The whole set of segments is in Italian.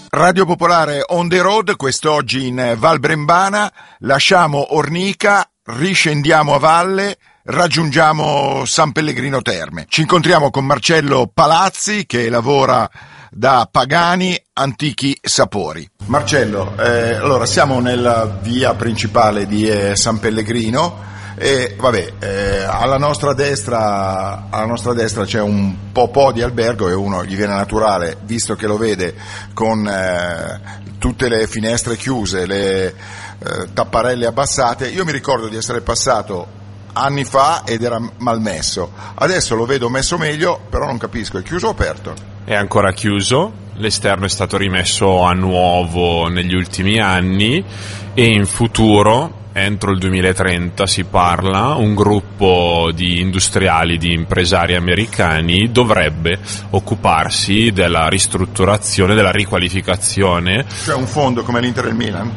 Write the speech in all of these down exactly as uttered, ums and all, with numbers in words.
Radio Popolare on the road, quest'oggi in Val Brembana, lasciamo Ornica, riscendiamo a valle, raggiungiamo San Pellegrino Terme. Ci incontriamo con Marcello Palazzi che lavora da Pagani Antichi Sapori. Marcello, eh, allora siamo nella via principale di eh, San Pellegrino e vabbè, eh, alla nostra destra alla nostra destra c'è un po' po' di albergo e uno gli viene naturale, visto che lo vede con eh, tutte le finestre chiuse, le eh, tapparelle abbassate. Io mi ricordo di essere passato anni fa ed era malmesso, adesso lo vedo messo meglio, però non capisco, è chiuso o aperto? È ancora chiuso, l'esterno è stato rimesso a nuovo negli ultimi anni e in futuro, entro il duemilatrenta si parla, un gruppo di industriali, di impresari americani dovrebbe occuparsi della ristrutturazione, della riqualificazione. Cioè un fondo come l'Inter e il Milan?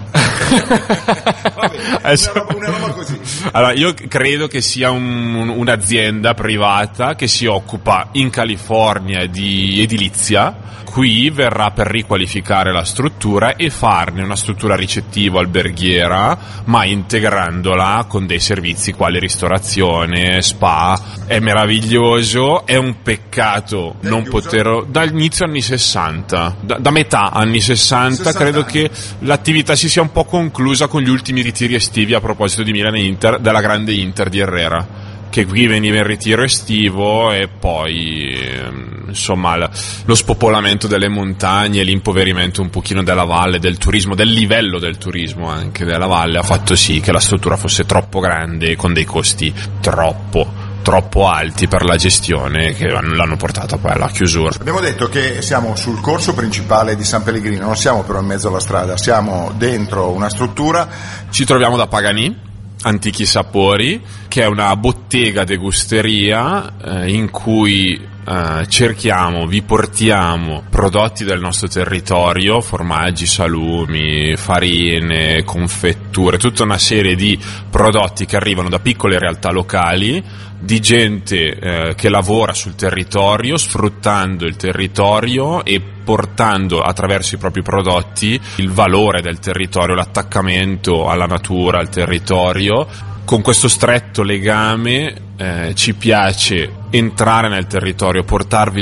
Vabbè, una, roba, una roba così. Allora, io credo che sia un, un'azienda privata che si occupa in California di edilizia. Qui verrà per riqualificare la struttura e farne una struttura ricettiva alberghiera, ma integrandola con dei servizi quali ristorazione, spa. È meraviglioso, è un peccato È non chiuso? poter dall'inizio anni sessanta, da, da metà anni sessanta, sessanta credo anni. che l'attività si sia un po' conclusa con gli ultimi ritiri estivi a proposito di Milan e Inter, della grande Inter di Herrera, che qui veniva in ritiro estivo e poi insomma lo spopolamento delle montagne, l'impoverimento un pochino della valle, del turismo, del livello del turismo anche della valle ha fatto sì che la struttura fosse troppo grande con dei costi troppo troppo alti per la gestione che l'hanno portata poi alla chiusura. Abbiamo detto che siamo sul corso principale di San Pellegrino, non siamo però in mezzo alla strada, siamo dentro una struttura. Ci troviamo da Pagani Antichi Sapori, che è una bottega degusteria eh, in cui eh, cerchiamo, vi portiamo prodotti del nostro territorio, formaggi, salumi, farine, confetture, tutta una serie di prodotti che arrivano da piccole realtà locali, di gente eh, che lavora sul territorio, sfruttando il territorio e portando attraverso i propri prodotti il valore del territorio, l'attaccamento alla natura, al territorio. Con questo stretto legame eh, ci piace entrare nel territorio, portarvi